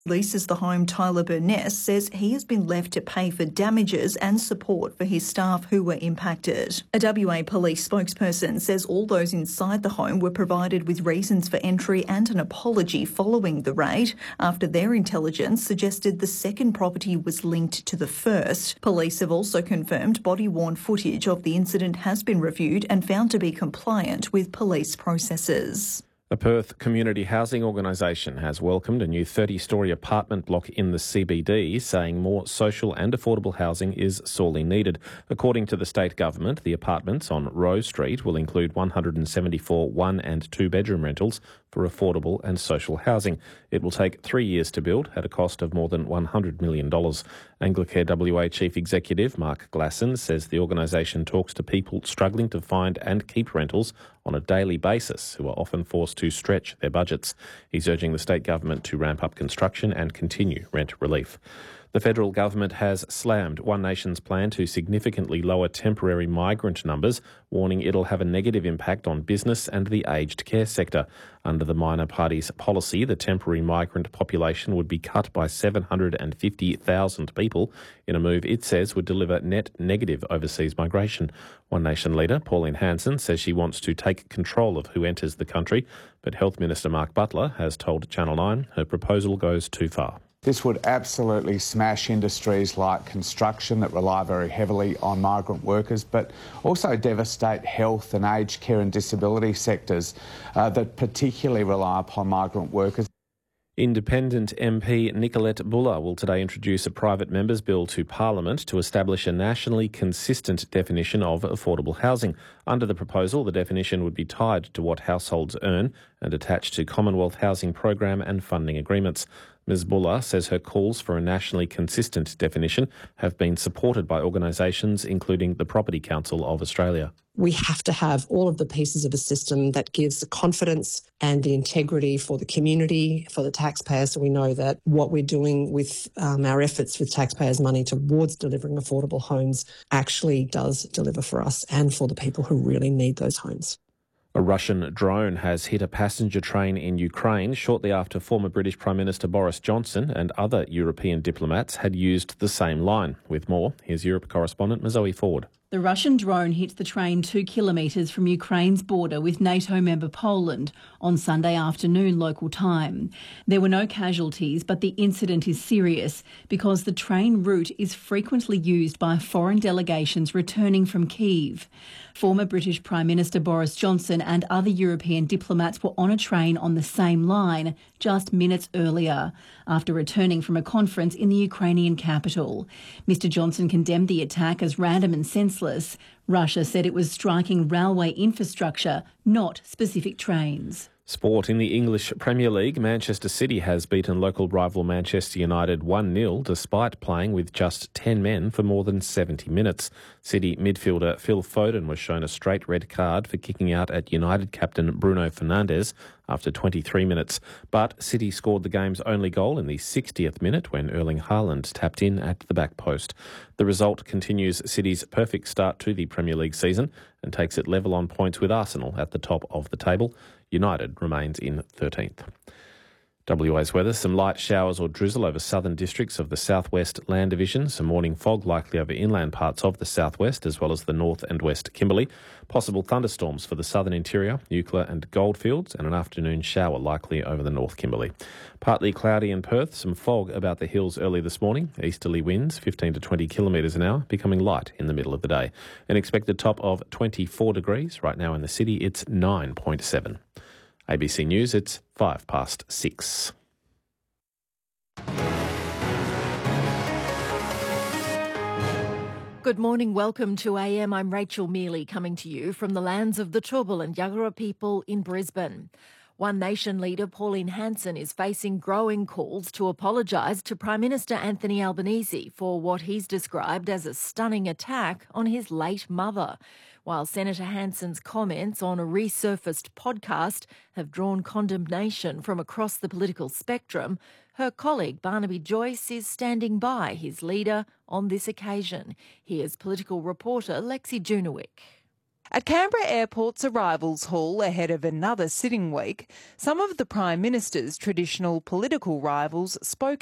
Leases the home, Tyler Burness says he has been left to pay for damages and support for his staff who were impacted. A WA police spokesperson says all those inside the home were provided with reasons for entry and an apology following the raid after their intelligence suggested the second property was linked to the first. Police have also confirmed body-worn footage of the incident has been reviewed and found to be compliant with police processes. The Perth Community Housing Organisation has welcomed a new 30-storey apartment block in the CBD, saying more social and affordable housing is sorely needed. According to the state government, the apartments on Rowe Street will include 174 one- and two-bedroom rentals for affordable and social housing. It will take 3 years to build at a cost of more than $100 million. Anglicare WA Chief Executive Mark Glasson says the organisation talks to people struggling to find and keep rentals on a daily basis who are often forced to stretch their budgets. He's urging the state government to ramp up construction and continue rent relief. The federal government has slammed One Nation's plan to significantly lower temporary migrant numbers, warning it'll have a negative impact on business and the aged care sector. Under the minor party's policy, the temporary migrant population would be cut by 750,000 people in a move it says would deliver net negative overseas migration. One Nation leader Pauline Hanson says she wants to take control of who enters the country, but Health Minister Mark Butler has told Channel 9 her proposal goes too far. This would absolutely smash industries like construction that rely very heavily on migrant workers, but also devastate health and aged care and disability sectors that particularly rely upon migrant workers. Independent MP Nicolette Buller will today introduce a private member's bill to Parliament to establish a nationally consistent definition of affordable housing. Under the proposal, the definition would be tied to what households earn and attached to Commonwealth Housing Program and funding agreements. Ms Buller says her calls for a nationally consistent definition have been supported by organisations including the Property Council of Australia. We have to have all of the pieces of a system that gives the confidence and the integrity for the community, for the taxpayers, so we know that what we're doing with our efforts with taxpayers' money towards delivering affordable homes actually does deliver for us and for the people who really need those homes. A Russian drone has hit a passenger train in Ukraine shortly after former British Prime Minister Boris Johnson and other European diplomats had used the same line. With more, here's Europe correspondent Zoe Ford. The Russian drone hit the train 2 kilometres from Ukraine's border with NATO member Poland on Sunday afternoon local time. There were no casualties, but the incident is serious because the train route is frequently used by foreign delegations returning from Kyiv. Former British Prime Minister Boris Johnson and other European diplomats were on a train on the same line just minutes earlier, after returning from a conference in the Ukrainian capital. Mr Johnson condemned the attack as random and senseless. Russia said it was striking railway infrastructure, not specific trains. Sport. In the English Premier League, Manchester City has beaten local rival Manchester United 1-0 despite playing with just 10 men for more than 70 minutes. City midfielder Phil Foden was shown a straight red card for kicking out at United captain Bruno Fernandes after 23 minutes. But City scored the game's only goal in the 60th minute when Erling Haaland tapped in at the back post. The result continues City's perfect start to the Premier League season and takes it level on points with Arsenal at the top of the table. United remains in 13th. WA's weather, some light showers or drizzle over southern districts of the southwest land division, some morning fog likely over inland parts of the southwest as well as the north and west Kimberley, possible thunderstorms for the southern interior, Eucla and Goldfields, and an afternoon shower likely over the north Kimberley. Partly cloudy in Perth, some fog about the hills early this morning, easterly winds 15 to 20 kilometres an hour, becoming light in the middle of the day. An expected top of 24 degrees, right now in the city it's 9.7. ABC News, it's 6:05. Good morning, welcome to AM. I'm Rachel Mealy coming to you from the lands of the Turrbal and Yagara people in Brisbane. One Nation leader Pauline Hanson is facing growing calls to apologise to Prime Minister Anthony Albanese for what he's described as a stunning attack on his late mother. While Senator Hanson's comments on a resurfaced podcast have drawn condemnation from across the political spectrum, her colleague Barnaby Joyce is standing by his leader on this occasion. Here's political reporter Lexi Junowick. At Canberra Airport's arrivals hall ahead of another sitting week, some of the Prime Minister's traditional political rivals spoke